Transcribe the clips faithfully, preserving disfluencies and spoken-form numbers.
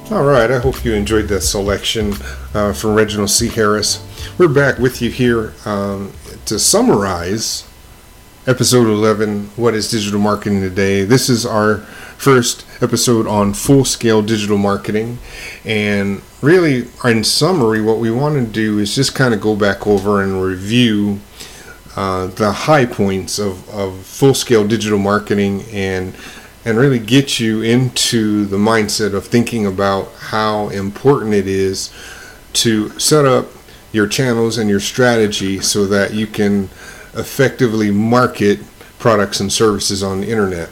All right, I hope you enjoyed that selection uh, from Reginald C. Harris. We're back with you here um, to summarize episode eleven, What is Digital Marketing Today? This is our first episode on full-scale digital marketing. And really, in summary, what we want to do is just kind of go back over and review uh, the high points of, of full-scale digital marketing and and really get you into the mindset of thinking about how important it is to set up your channels and your strategy so that you can effectively market products and services on the internet.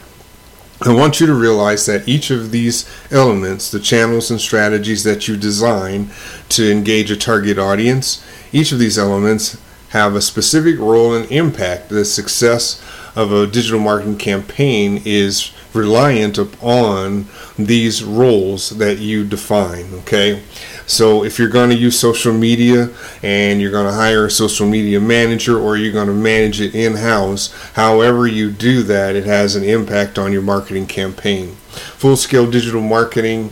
I want you to realize that each of these elements, the channels and strategies that you design to engage a target audience, each of these elements have a specific role and impact. The success of a digital marketing campaign is reliant upon these roles that you define. Okay, so if you're going to use social media and you're going to hire a social media manager, or you're going to manage it in-house, however you do that, it has an impact on your marketing campaign. Full-scale digital marketing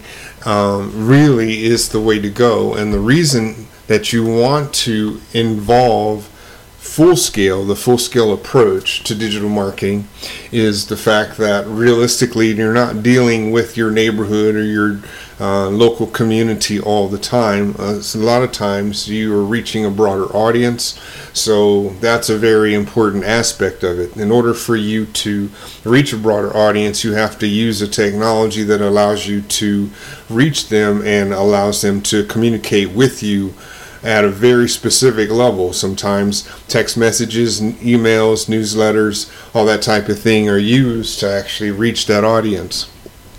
um, really is the way to go, and the reason that you want to involve full scale, the full scale approach to digital marketing is the fact that realistically you're not dealing with your neighborhood or your uh, local community all the time. Uh, a lot of times you are reaching a broader audience, so that's a very important aspect of it. In order for you to reach a broader audience, you have to use a technology that allows you to reach them and allows them to communicate with you at a very specific level. Sometimes text messages, emails, newsletters, all that type of thing are used to actually reach that audience.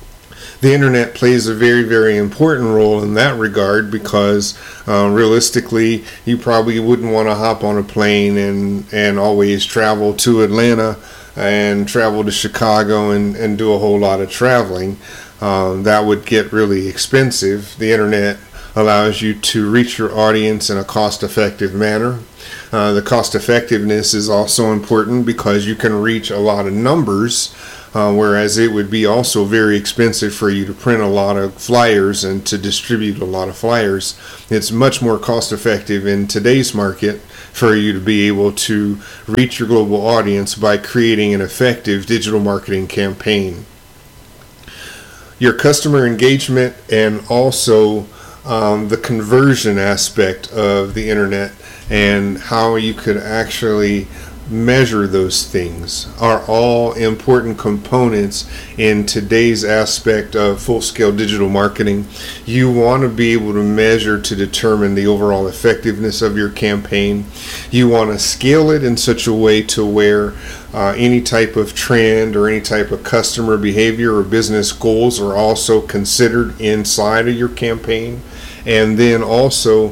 The internet plays a very, very important role in that regard because uh, realistically, you probably wouldn't want to hop on a plane and, and always travel to Atlanta and travel to Chicago and, and do a whole lot of traveling. Um, that would get really expensive. The internet allows you to reach your audience in a cost-effective manner. Uh, the cost effectiveness is also important because you can reach a lot of numbers, uh, whereas it would be also very expensive for you to print a lot of flyers and to distribute a lot of flyers. It's much more cost-effective in today's market for you to be able to reach your global audience by creating an effective digital marketing campaign. Your customer engagement and also Um, the conversion aspect of the internet and how you could actually measure those things are all important components in today's aspect of full-scale digital marketing. You want to be able to measure to determine the overall effectiveness of your campaign. You want to scale it in such a way to where uh, any type of trend or any type of customer behavior or business goals are also considered inside of your campaign. And then also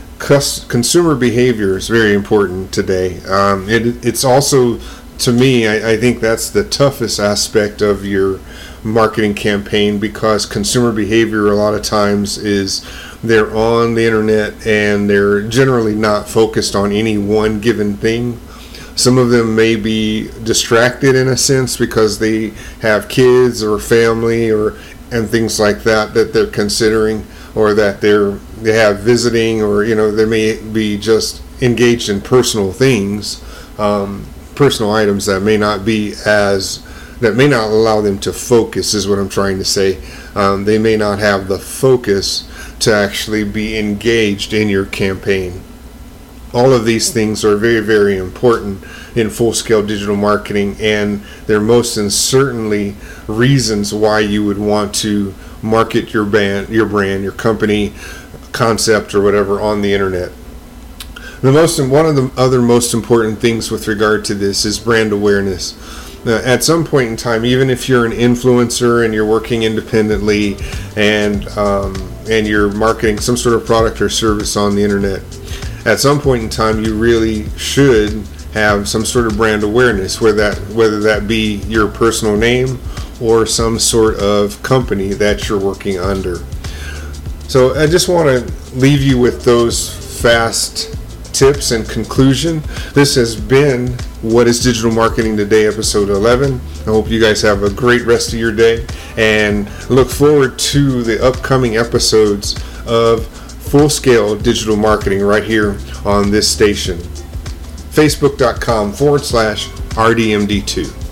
consumer behavior is very important today. Um, it, it's also, to me, I, I think that's the toughest aspect of your marketing campaign, because consumer behavior a lot of times is they're on the internet and they're generally not focused on any one given thing. Some of them may be distracted in a sense because they have kids or family or and things like that that they're considering, or that they're they have visiting, or you know they may be just engaged in personal things, um, personal items that may not be as that may not allow them to focus, is what I'm trying to say. Um, they may not have the focus to actually be engaged in your campaign. All of these things are very, very important in full-scale digital marketing, and they're most and certainly reasons why you would want to market your brand, your brand, your company, concept, or whatever on the internet. The most one of the other most important things with regard to this is brand awareness. Now, at some point in time, even if you're an influencer and you're working independently and um, and you're marketing some sort of product or service on the internet, at some point in time, you really should have some sort of brand awareness, whether that whether that be your personal name or some sort of company that you're working under. So I just want to leave you with those fast tips, and conclusion. This has been What is Digital Marketing Today, episode eleven. I hope you guys have a great rest of your day and look forward to the upcoming episodes of full-scale digital marketing right here on this station. Facebook.com forward slash RDMD2.